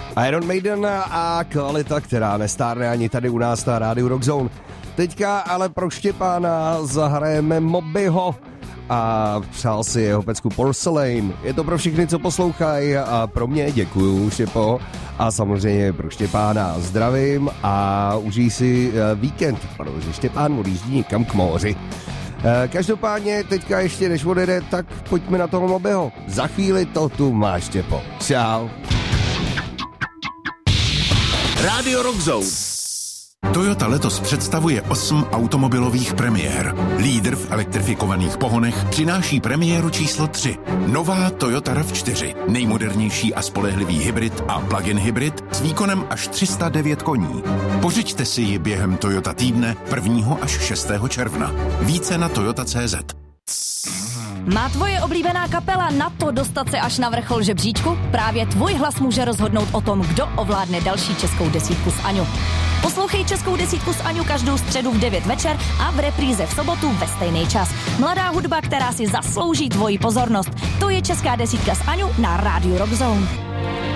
Iron Maiden a kvalita, která nestárne ani tady u nás na rádiu Rockzone. Teďka ale pro Štěpána zahrajeme Mobyho a přál si jeho pecku Porcelain. Je to pro všechny, co poslouchají a pro mě děkuju, Štěpo. A samozřejmě pro Štěpána zdravím a užij si víkend, protože Štěpán odjíždí někam k moři. Každopádně teďka ještě než odjede, tak pojďme na toho Mobyho. Za chvíli to tu máš, Štěpo. Čau. Rádio Rockzone. Toyota letos představuje 8 automobilových premiér. Lídr v elektrifikovaných pohonech přináší premiéru číslo 3. Nová Toyota RAV4. Nejmodernější a spolehlivý hybrid a plug-in hybrid s výkonem až 309 koní. Pořiďte si ji během Toyota týdne 1. až 6. června. Více na toyota.cz. Má tvoje oblíbená kapela na to dostat se až na vrchol žebříčku? Právě tvůj hlas může rozhodnout o tom, kdo ovládne další českou desítku s Aňu. Poslouchej českou desítku s Aňu každou středu v 9 večer a v repríze v sobotu ve stejný čas. Mladá hudba, která si zaslouží tvoji pozornost. To je česká desítka s Aňu na rádiu Rockzone.